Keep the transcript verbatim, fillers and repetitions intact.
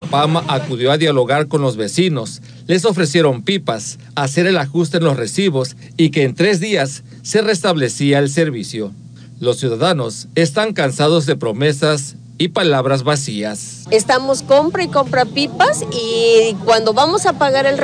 PAM acudió a dialogar con los vecinos, les ofrecieron pipas, hacer el ajuste en los recibos y que en tres días se restablecía el servicio. Los ciudadanos están cansados de promesas y palabras vacías. Estamos compra y compra pipas y cuando vamos a pagar el